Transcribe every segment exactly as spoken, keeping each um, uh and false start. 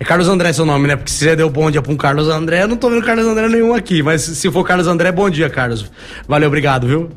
Carlos André é seu nome, né? Porque se você deu bom dia pra um Carlos André, eu não tô vendo Carlos André nenhum aqui. Mas se for Carlos André, bom dia, Carlos. Valeu, obrigado, viu?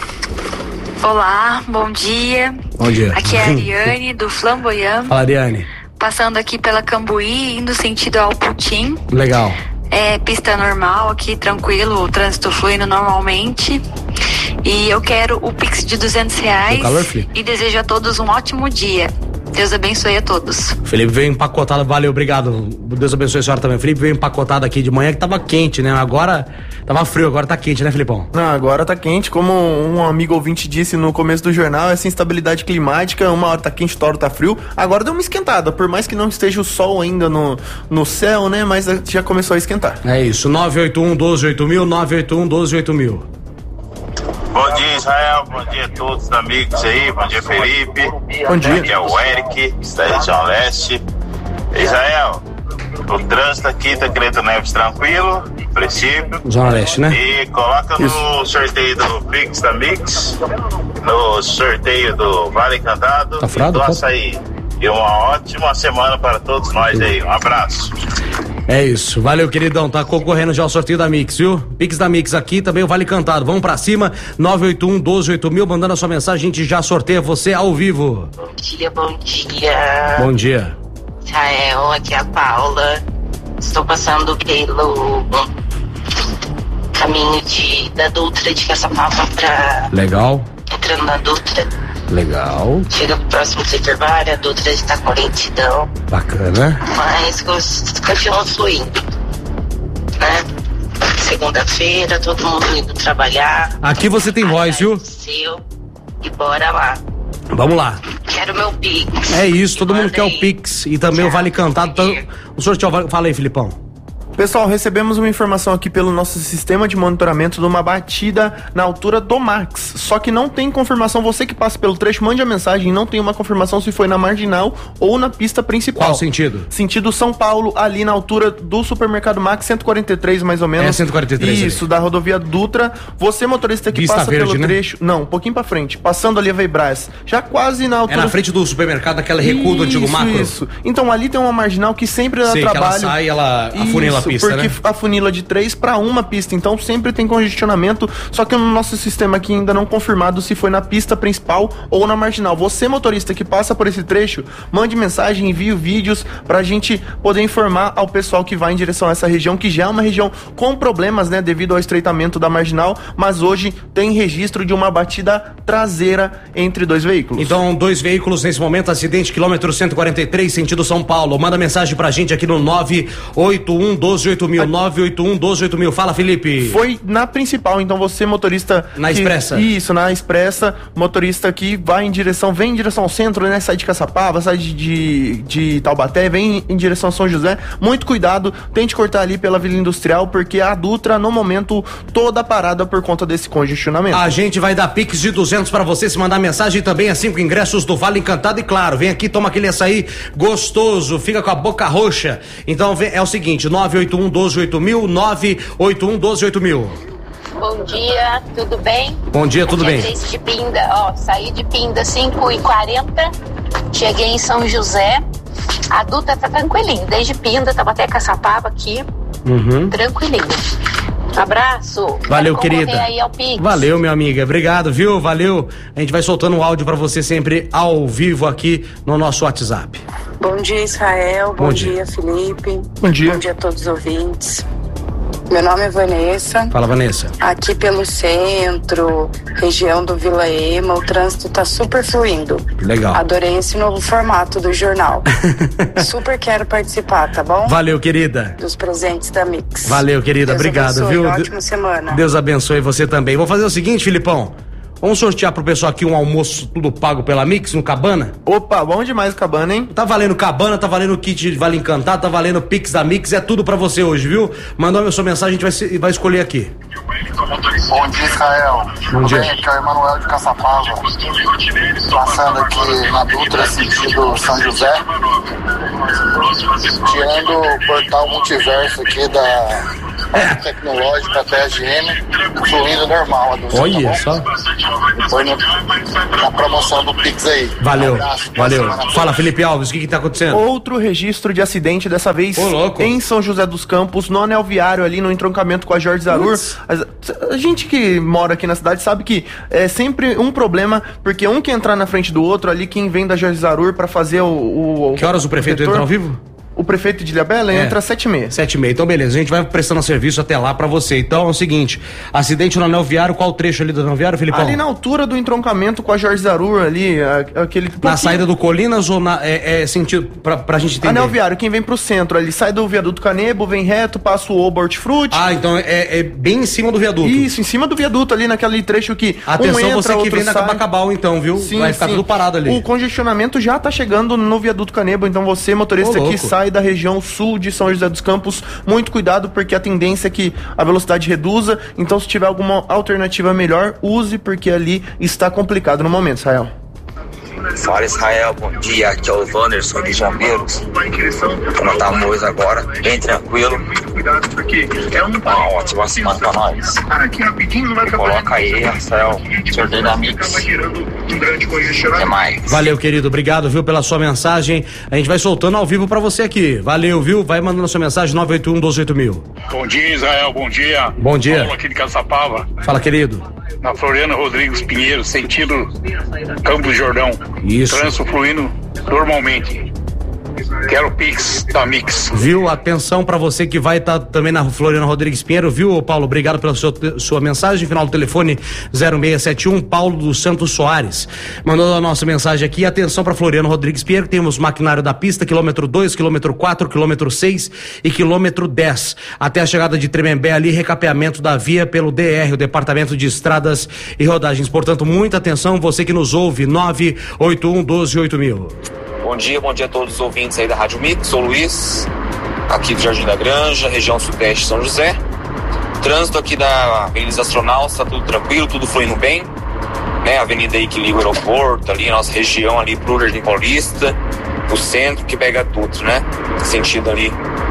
Olá, bom dia. Bom dia. Aqui é a Ariane, do Flamboyant. Fala, Ariane. Passando aqui pela Cambuí, indo sentido ao Putim. Legal. É pista normal aqui, tranquilo, o trânsito fluindo normalmente. E eu quero o Pix de duzentos reais. E desejo a todos um ótimo dia. Deus abençoe a todos. Felipe veio empacotado, valeu, obrigado. Deus abençoe a senhora também. Felipe veio empacotado aqui de manhã que tava quente, né? Agora tava frio, agora tá quente, né, Felipão? Não, agora tá quente. Como um amigo ouvinte disse no começo do jornal, essa instabilidade climática, uma hora tá quente, outra hora tá frio. Agora deu uma esquentada, por mais que não esteja o sol ainda no, no céu, né? Mas já começou a esquentar. É isso, nove oito um, doze, oito mil, nove oito um, doze, oito mil. Bom dia, Israel, bom dia a todos os amigos aí, bom dia, Felipe. Bom dia. Aqui é o Eric, da região leste. Israel, o trânsito aqui tá Creta Neves tranquilo, princípio. Zona Leste, né? E coloca no Isso. sorteio do Pix da Mix, no sorteio do Vale Encantado tá furado, e do Açaí. E uma ótima semana para todos nós aí, um abraço. É isso, valeu, queridão, tá concorrendo já ao sorteio da Mix, viu? Pix da Mix aqui, também o Vale Cantado, vamos pra cima, nove oito um, doze, oito mil, mandando a sua mensagem, a gente já sorteia você ao vivo. Bom dia, bom dia. Bom dia. Israel, aqui é a Paula, estou passando pelo caminho de, da Dutra de Caçapava pra... Legal. Entrando na Dutra. Legal. Chega pro próximo setor vário, a Dutra está com lentidão. Bacana. Mas continua fluindo, né? Segunda-feira, todo mundo indo trabalhar. Aqui você tem voz, viu? Seu, e bora lá. Vamos lá. Quero meu Pix. É isso, todo mundo quer aí. o Pix e também o Vale Cantado. Tá... O sorteio, fala aí, Filipão. Pessoal, recebemos uma informação aqui pelo nosso sistema de monitoramento de uma batida na altura do Max, só que não tem confirmação. Você que passa pelo trecho, mande a mensagem, não tem uma confirmação se foi na marginal ou na pista principal. Qual sentido? Sentido São Paulo, ali na altura do supermercado Max, cento e quarenta e três mais ou menos. É cento e quarenta e três. Isso, ali. Da rodovia Dutra. Você, motorista que Vista passa Verde, pelo né? trecho, não, um pouquinho pra frente, passando ali a Veibras, já quase na altura... É na frente do supermercado, aquela recuo do antigo macro? Isso, então ali tem uma marginal que sempre dá Sei, trabalho. Que ela sai, ela afunila a pista, porque né? a funila de três para uma pista, então sempre tem congestionamento, só que no nosso sistema aqui ainda não confirmado se foi na pista principal ou na marginal. Você, motorista que passa por esse trecho, mande mensagem, envie vídeos pra gente poder informar ao pessoal que vai em direção a essa região, que já é uma região com problemas, né, devido ao estreitamento da marginal, mas hoje tem registro de uma batida traseira entre dois veículos. Então, dois veículos nesse momento, acidente, quilômetro cento e quarenta e três, sentido São Paulo. Manda mensagem pra gente aqui no nove oito um, doze, oito mil, nove oito um, doze, oito mil. Fala, Felipe. Foi na principal, então você, motorista... Na que, expressa. Isso, na expressa, motorista que vai em direção, vem em direção ao centro, né, sai de Caçapava, sai de, de, de Taubaté, vem em direção a São José, muito cuidado, tente cortar ali pela Vila Industrial, porque a Dutra, no momento, toda parada por conta desse congestionamento. A gente vai dar Pix de duzentos pra você se mandar mensagem, também a cinco ingressos do Vale Encantado, e claro, vem aqui, toma aquele açaí gostoso, fica com a boca roxa. Então vem, é o seguinte, nove oito um, doze, oito mil, nove oito um, doze, oito mil. Bom dia, tudo bem? Bom dia, tudo bem? Aqui é de Pinda, ó, saí de Pinda cinco e quarenta, cheguei em São José, a Dutra tá tranquilinho, desde Pinda, tava até Caçapava aqui, uhum. Tranquilinho. Abraço. Valeu, querida. Aí ao Pix. Valeu, minha amiga. Obrigado, viu? Valeu. A gente vai soltando um áudio pra você sempre ao vivo aqui no nosso WhatsApp. Bom dia, Israel. Bom, Bom dia. dia, Felipe. Bom dia. Bom dia a todos os ouvintes. Meu nome é Vanessa. Fala, Vanessa. Aqui pelo centro, região do Vila Ema, o trânsito tá super fluindo. Legal. Adorei esse novo formato do jornal. Super quero participar, tá bom? Valeu, querida. Dos presentes da Mix. Valeu, querida. Deus Obrigado, abençoe, viu? Ótima semana. Deus abençoe você também. Vou fazer o seguinte, Filipão. Vamos sortear pro pessoal aqui um almoço tudo pago pela Mix no Cabana? Opa, bom demais o Cabana, hein? Tá valendo Cabana, tá valendo kit de Vale Encantado, tá valendo Pix da Mix, é tudo pra você hoje, viu? Mandou a sua mensagem, a gente vai, vai escolher aqui. Bom dia, Israel. Bom dia. Bem, aqui é o Emanuel de Caçapava, passando aqui na Dutra, sentido São José, tirando o portal multiverso aqui da é. tecnológico até a G M, fluindo normal. A Dutra, olha tá só. Foi no, na promoção do Pix aí. Valeu, um abraço, valeu. Fala, Felipe Alves, o que que tá acontecendo? Outro registro de acidente, dessa vez Ô, em São José dos Campos, no anel viário ali, no entroncamento com a Jorge Zarur. A, a gente que mora aqui na cidade sabe que é sempre um problema, porque um quer entrar na frente do outro ali, quem vem da Jorge Zarur pra fazer o... o, o que horas o prefeito entra ao vivo? O prefeito de Ilhabela é. entra às sete e meia. Sete e meia, então beleza, a gente vai prestando serviço até lá pra você. Então é o seguinte, acidente no anel viário, qual trecho ali do anel viário, Felipão? Ali na altura do entroncamento com a Jorge Zarur ali, aquele... Na saída do Colinas ou na, é, é sentido, pra, pra gente entender? Anel viário, quem vem pro centro, ele sai do viaduto Canebo, vem reto, passa o Obert Fruit. Ah, então é, é bem em cima do viaduto. Isso, em cima do viaduto ali, naquele trecho que atenção, um entra, você que vem na Cabacabal então, viu? Sim, vai ficar sim. tudo parado ali. O congestionamento já tá chegando no viaduto Canebo, então você, motorista Ô, que sai da região sul de São José dos Campos, muito cuidado, porque a tendência é que a velocidade reduza, então se tiver alguma alternativa melhor, use, porque ali está complicado no momento, Israel. Fala, Israel, bom dia, aqui é o Wanderson de Jambeiros. Como estamos agora, bem tranquilo. Uma ótima semana pra nós. Coloca aí, Israel, sorteio da Mix. Até mais. Valeu, querido, obrigado, viu, pela sua mensagem. A gente vai soltando ao vivo pra você aqui. Valeu, viu? Vai mandando a sua mensagem, nove oito um, doze oito mil. Bom dia, Israel, bom dia. Bom dia. Paulo aqui de Caçapava. Fala, querido. Na Floriano Rodrigues Pinheiro, sentido Campos do Jordão. Isso. Trânsito fluindo normalmente. Quero Pix da Mix. Viu? Atenção pra você que vai estar tá também na Floriano Rodrigues Pinheiro, viu, Paulo? Obrigado pela sua, sua mensagem. Final do telefone zero seis sete um, Paulo dos Santos Soares. Mandando a nossa mensagem aqui. Atenção pra Floriano Rodrigues Pinheiro. Temos maquinário da pista, quilômetro dois, quilômetro quatro, quilômetro seis e quilômetro dez. Até a chegada de Tremembé ali, recapeamento da via pelo D R, o Departamento de Estradas e Rodagens. Portanto, muita atenção, você que nos ouve, nove oito um, doze oito mil. Bom dia, bom dia a todos os ouvintes aí da Rádio Mix, sou o Luiz, aqui do Jardim da Granja, região sudeste de São José. Trânsito aqui da Avenida Astronautas, tá tudo tranquilo, tudo fluindo bem, né? A avenida aí que liga o aeroporto, ali, nossa região ali pro Jardim Paulista, o centro que pega tudo, né? Sentido ali,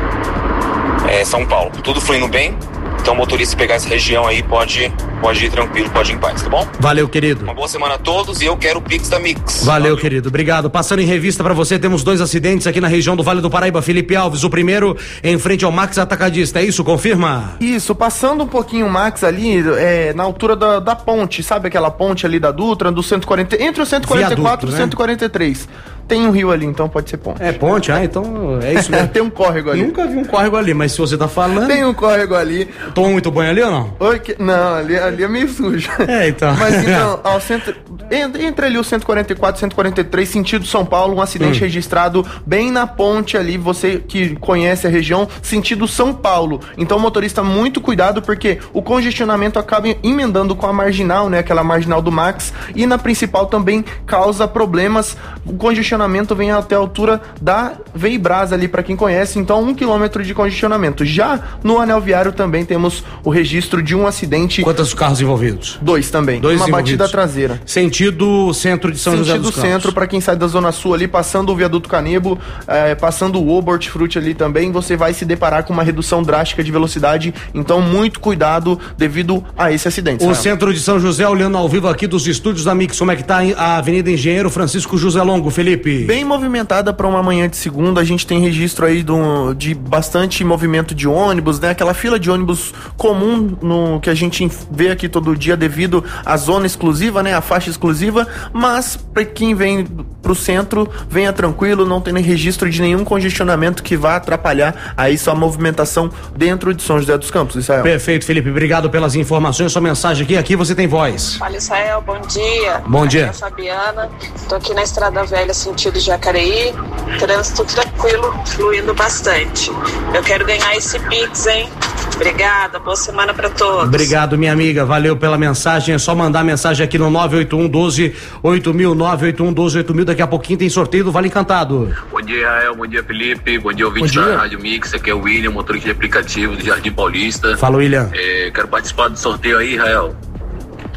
é, São Paulo, tudo fluindo bem. Então o motorista pegar essa região aí pode, pode ir tranquilo, pode ir em paz, tá bom? Valeu, querido. Uma boa semana a todos e eu quero o Pix da Mix. Valeu, Valeu. querido. Obrigado. Passando em revista pra você, temos dois acidentes aqui na região do Vale do Paraíba. Felipe Alves, o primeiro em frente ao Max Atacadista, é isso? Confirma? Isso, passando um pouquinho o Max ali, é, na altura da, da ponte, sabe aquela ponte ali da Dutra, do cento e quarenta, entre o cento e quarenta e quatro Viaduto, e o né? cento e quarenta e três. Tem um rio ali, então pode ser ponte. É ponte? Ah, então é isso mesmo. Tem um córrego ali. Nunca vi um córrego ali, mas se você tá falando... Tem um córrego ali. Toma muito banho ali ou não? Oi, que... Não, ali, ali é meio sujo. É, então. Mas então, ao centro... entre ali o cento e quarenta e quatro e cento e quarenta e três, sentido São Paulo, um acidente hum. registrado bem na ponte ali, você que conhece a região, sentido São Paulo. Então, motorista, muito cuidado, porque o congestionamento acaba emendando com a marginal, né? Aquela marginal do Max, e na principal também causa problemas. O congestionamento vem até a altura da Veibras ali, para quem conhece, então um quilômetro de congestionamento. Já no anel viário também temos o registro de um acidente. Quantos carros envolvidos? Dois também. Dois Uma envolvidos. batida traseira. Sentido centro de São Sentido José dos Campos. centro, para quem sai da Zona Sul ali, passando o viaduto Canebo, é, passando o Obert Fruit ali também, você vai se deparar com uma redução drástica de velocidade, então muito cuidado devido a esse acidente. O sabe? centro de São José, olhando ao vivo aqui dos estúdios da Mix, como é que tá a Avenida Engenheiro Francisco José Longo, Felipe? Bem movimentada para uma manhã de segunda, a gente tem registro aí do, de bastante movimento de ônibus, né? Aquela fila de ônibus comum no, que a gente vê aqui todo dia devido à zona exclusiva, né? A faixa exclusiva, mas para quem vem pro centro, venha tranquilo, não tem nem registro de nenhum congestionamento que vá atrapalhar aí sua movimentação dentro de São José dos Campos, Israel. Perfeito, Felipe, obrigado pelas informações, sua mensagem aqui, aqui você tem voz. Fala, Israel, bom dia. Bom aqui dia. É a Fabiana, tô aqui na Estrada Velha, sentido Jacareí, trânsito tranquilo, fluindo bastante. Eu quero ganhar esse Pix, hein? Obrigada, boa semana pra todos. Obrigado, minha amiga, valeu pela mensagem, é só mandar mensagem aqui no nove oito um, doze oito mil, nove oito um, doze oito mil, daqui a pouquinho tem sorteio do Vale Encantado. Bom dia, Israel, bom dia, Felipe, bom dia, ouvinte da Rádio Mix, aqui é o William, motorista de aplicativo do Jardim Paulista. Fala, William. É, quero participar do sorteio aí, Israel.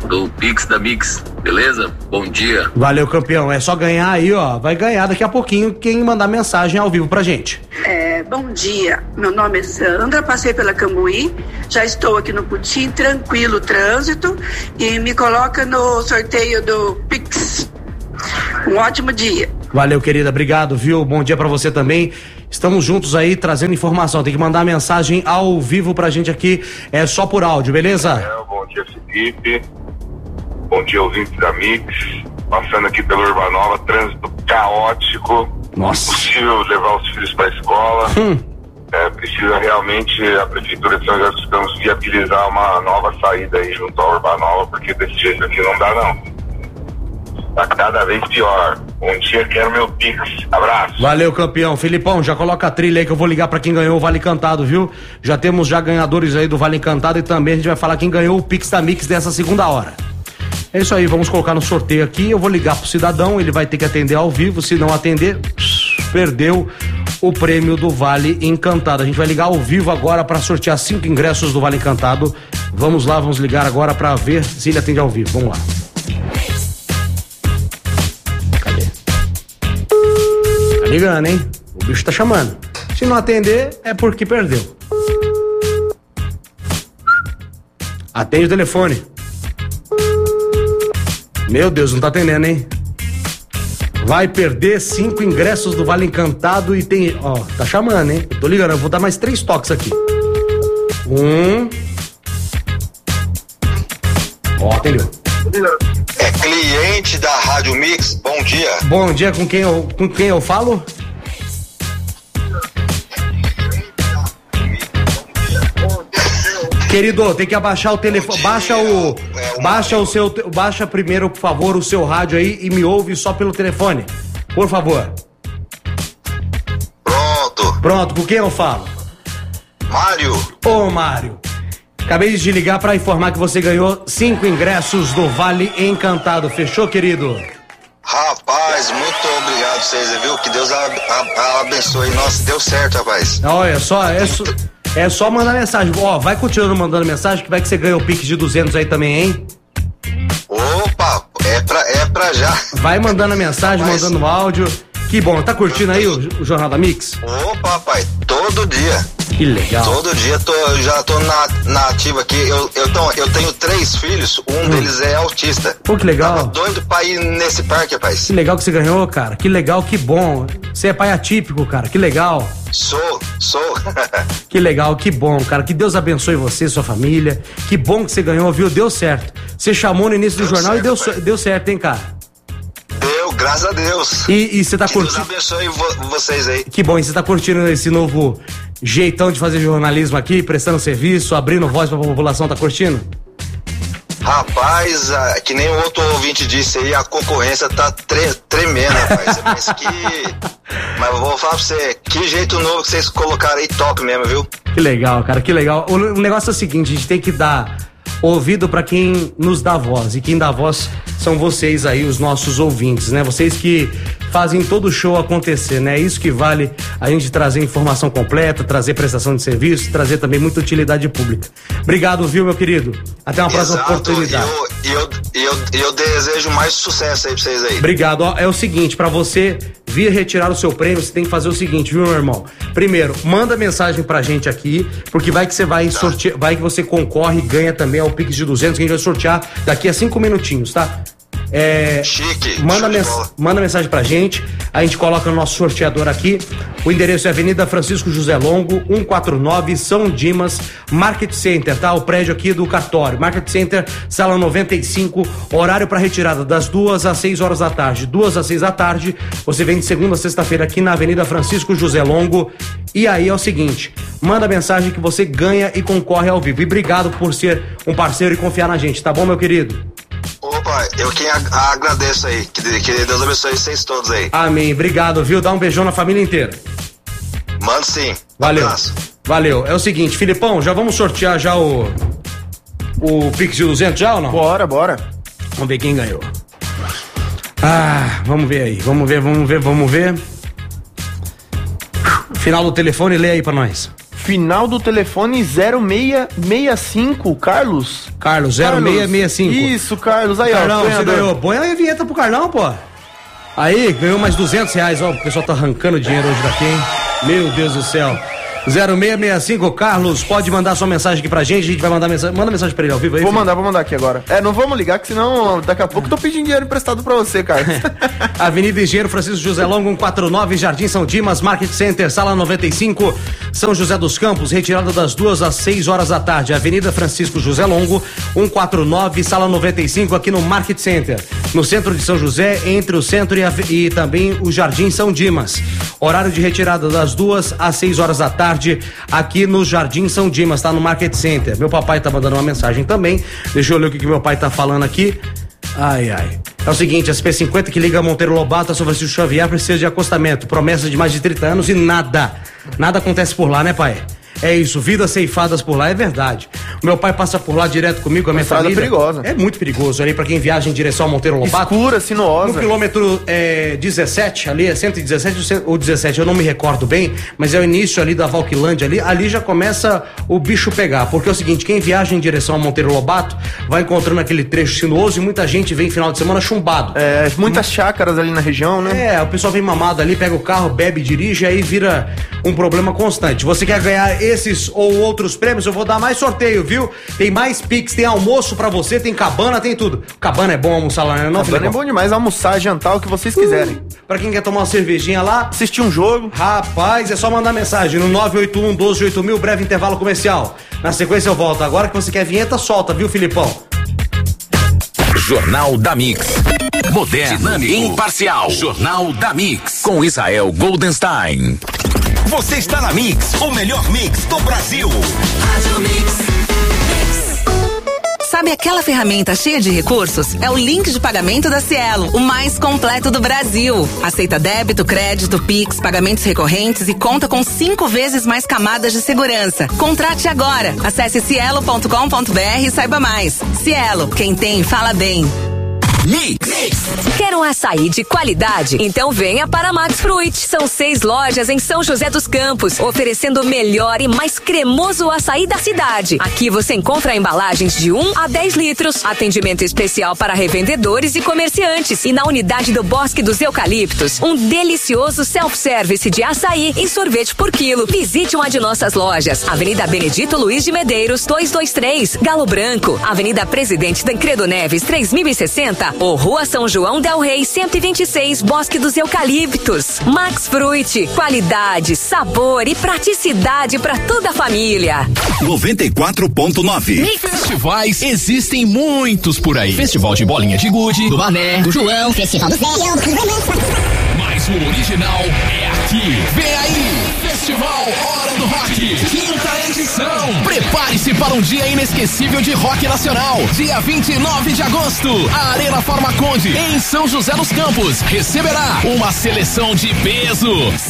do Pix da Mix, beleza? Bom dia. Valeu, campeão. É só ganhar aí, ó. Vai ganhar daqui a pouquinho quem mandar mensagem ao vivo pra gente. É, bom dia. Meu nome é Sandra, passei pela Cambuí, já estou aqui no Putim, tranquilo trânsito, e me coloca no sorteio do Pix. Um ótimo dia. Valeu, querida. Obrigado, viu? Bom dia pra você também. Estamos juntos aí trazendo informação. Tem que mandar mensagem ao vivo pra gente aqui. É só por áudio, beleza? É, bom dia, Felipe. Bom dia, ouvintes da Mix. Passando aqui pela Urbanova, trânsito caótico. Nossa. Impossível levar os filhos pra escola. Hum. É, precisa realmente a Prefeitura de São José dos Campos viabilizar uma nova saída aí junto à Urbanova, porque desse jeito aqui não dá, não. Tá cada vez pior. Um dia quero meu Pix. Abraço. Valeu, campeão. Filipão, já coloca a trilha aí que eu vou ligar pra quem ganhou o Vale Encantado, viu? Já temos já ganhadores aí do Vale Encantado e também a gente vai falar quem ganhou o Pix da Mix dessa segunda hora. É isso aí, vamos colocar no sorteio aqui. Eu vou ligar pro cidadão, ele vai ter que atender ao vivo. Se não atender, perdeu o prêmio do Vale Encantado. A gente vai ligar ao vivo agora pra sortear cinco ingressos do Vale Encantado. Vamos lá, vamos ligar agora pra ver se ele atende ao vivo. Vamos lá. Tá ligando, hein? O bicho tá chamando. Se não atender, é porque perdeu. Atende o telefone. Meu Deus, não tá atendendo, hein? Vai perder cinco ingressos do Vale Encantado e tem... Ó, tá chamando, hein? Eu tô ligando, eu vou dar mais três toques aqui. Um... Ó, atendeu. É cliente da Rádio Mix, bom dia. Bom dia, com quem eu, com quem eu falo? Querido, tem que abaixar o telefone, baixa o, baixa o seu, baixa primeiro, por favor, o seu rádio aí e me ouve só pelo telefone, por favor. Pronto. Pronto, com quem eu falo? Mário. Ô, Mário. Acabei de ligar pra informar que você ganhou cinco ingressos do Vale Encantado. Fechou, querido? Rapaz, muito obrigado a vocês, viu? Que Deus a, a, a abençoe. Nossa, deu certo, rapaz. Olha só, é, so, é só mandar mensagem. Ó, vai continuando mandando mensagem, que vai que você ganha o Pix de duzentos aí também, hein? Opa, é pra, é pra já. Vai mandando a mensagem, rapaz, mandando áudio. Que bom, tá curtindo aí o, o Jornal da Mix? Opa, rapaz, todo dia. Que legal. Todo dia tô, já tô na, na ativa aqui. Eu, eu, tô, eu tenho três filhos, um hum. deles é autista. Pô, que legal. Tava doido pra ir nesse parque, rapaz. Que legal que você ganhou, cara. Que legal, que bom. Você é pai atípico, cara. Que legal. Sou, sou. Que legal, que bom, cara. Que Deus abençoe você, sua família. Que bom que você ganhou, viu? Deu certo. Você chamou no início deu do jornal certo, e deu, deu certo, hein, cara? Deu, graças a Deus. E você tá que curtindo. Deus abençoe vo- vocês aí. Que bom, e você tá curtindo esse novo jeitão de fazer jornalismo aqui, prestando serviço, abrindo voz pra população, tá curtindo? Rapaz, a, que nem o outro ouvinte disse aí, a concorrência tá tre- tremenda, rapaz. Mas que. Mas eu vou falar pra você, que jeito novo que vocês colocaram aí, top mesmo, viu? Que legal, cara, que legal. O, o negócio é o seguinte, a gente tem que dar ouvido pra quem nos dá voz, e quem dá voz são vocês aí, os nossos ouvintes, né? Vocês que fazem todo o show acontecer, né? É isso que vale a gente trazer informação completa, trazer prestação de serviço, trazer também muita utilidade pública. Obrigado, viu, meu querido? Até uma próxima Exato. oportunidade. E eu, eu, eu, eu desejo mais sucesso aí pra vocês aí. Obrigado. Ó, é o seguinte, pra você vir retirar o seu prêmio, você tem que fazer o seguinte, viu, meu irmão? Primeiro, manda mensagem pra gente aqui, porque vai que você vai tá. sortear, vai que você concorre e ganha também ao Pix de duzentos, que a gente vai sortear daqui a cinco minutinhos, tá? É, Chique, manda, mens- manda mensagem pra gente, a gente coloca no nosso sorteador aqui. O endereço é Avenida Francisco José Longo, cento e quarenta e nove, São Dimas, Market Center, tá? O prédio aqui do cartório. Market Center, sala noventa e cinco, horário para retirada das duas às seis horas da tarde. Duas às seis da tarde, você vem de segunda a sexta-feira aqui na Avenida Francisco José Longo. E aí é o seguinte, manda mensagem que você ganha e concorre ao vivo. E obrigado por ser um parceiro e confiar na gente, tá bom, meu querido? Opa, eu quem ag- agradeço aí. Que, que Deus abençoe vocês todos aí. Amém, obrigado, viu? Dá um beijão na família inteira. Manda sim. Valeu. Abraço. Valeu. É o seguinte, Filipão, já vamos sortear já o o Pix de duzentos já ou não? Bora, bora. Vamos ver quem ganhou. Ah, vamos ver aí. Vamos ver, vamos ver, vamos ver. Final do telefone, lê aí pra nós. Final do telefone zero seis seis cinco, Carlos. Carlos, zero seis seis cinco. Isso, Carlos, aí, Carlão, ó. Você ganhou. Põe a vinheta pro Carlão, pô. Aí, ganhou mais duzentos reais, ó. O pessoal tá arrancando dinheiro hoje daqui, hein? Meu Deus do céu. zero seis seis cinco, Carlos, pode mandar sua mensagem aqui pra gente, a gente vai mandar mensagem, manda mensagem pra ele ao vivo aí. Vou filho. mandar, vou mandar aqui agora. É, não vamos ligar, que senão daqui a pouco eu tô pedindo dinheiro emprestado pra você, Carlos. Avenida Engenheiro Francisco José Longo, cento e quarenta e nove, Jardim São Dimas, Market Center, sala noventa e cinco, São José dos Campos, retirada das duas às seis horas da tarde. Avenida Francisco José Longo, cento e quarenta e nove, sala noventa e cinco, aqui no Market Center, no centro de São José, entre o centro e, a, e também o Jardim São Dimas. Horário de retirada das duas às seis horas da tarde, aqui no Jardim São Dimas, tá no Market Center. Meu papai tá mandando uma mensagem também. Deixa eu ler o que, que meu pai tá falando aqui. Ai, ai. É o seguinte, S P cinquenta que liga Monteiro Lobato a São Francisco Xavier precisa de acostamento. Promessa de mais de trinta anos e nada. Nada acontece por lá, né, pai? É isso, vidas ceifadas por lá, é verdade. O meu pai passa por lá direto comigo, a minha família. É perigosa. É muito perigoso ali pra quem viaja em direção ao Monteiro Lobato. Escura, sinuosa. No quilômetro é, dezessete, ali é cento e dezessete ou dezessete, eu não me recordo bem, mas é o início ali da Valquilândia ali, ali já começa o bicho pegar, porque é o seguinte, quem viaja em direção ao Monteiro Lobato vai encontrando aquele trecho sinuoso e muita gente vem final de semana chumbado. É, muitas chácaras ali na região, né? É, o pessoal vem mamado ali, pega o carro, bebe, dirige, aí vira um problema constante. Você quer ganhar esses ou outros prêmios, eu vou dar mais sorteio, viu? Tem mais Pix, tem almoço pra você, tem cabana, tem tudo. Cabana é bom almoçar lá, né? Não, cabana é bom demais, almoçar, jantar, o que vocês quiserem. Uh, pra quem quer tomar uma cervejinha lá, assistir um jogo. Rapaz, é só mandar mensagem no nove oito um, doze oito mil, breve intervalo comercial. Na sequência eu volto. Agora que você quer vinheta, solta, viu, Filipão? Jornal da Mix. Moderno, dinâmico, imparcial. Jornal da Mix. Com Israel Goldenstein. Você está na Mix, o melhor mix do Brasil. Rádio Mix. Sabe aquela ferramenta cheia de recursos? É o link de pagamento da Cielo, o mais completo do Brasil. Aceita débito, crédito, Pix, pagamentos recorrentes e conta com cinco vezes mais camadas de segurança. Contrate agora. Acesse cielo ponto com ponto br e saiba mais. Cielo, quem tem, fala bem. Mix. Mix. Quer um açaí de qualidade? Então venha para Max Fruit. São seis lojas em São José dos Campos, oferecendo o melhor e mais cremoso açaí da cidade. Aqui você encontra embalagens de um a dez litros, atendimento especial para revendedores e comerciantes. E na unidade do Bosque dos Eucaliptos, um delicioso self-service de açaí e sorvete por quilo. Visite uma de nossas lojas. Avenida Benedito Luiz de Medeiros, duzentos e vinte e três, Galo Branco. Avenida Presidente Tancredo Neves, três mil e sessenta. Ou Rua São João del Rei, cento e vinte e seis, Bosque dos Eucaliptos. Max Fruit, qualidade, sabor e praticidade para toda a família. noventa e quatro ponto nove. Festivais existem muitos por aí. Festival de Bolinha de Gude, do Mané, do João, Festival do Zé. Mas o original é aqui. Vem aí, Festival Hora do Rock, quinta edição. Prepare-se para um dia inesquecível de rock nacional. Dia vinte e nove de agosto, a Arena Forma Conde, em São José dos Campos, receberá uma seleção de peso.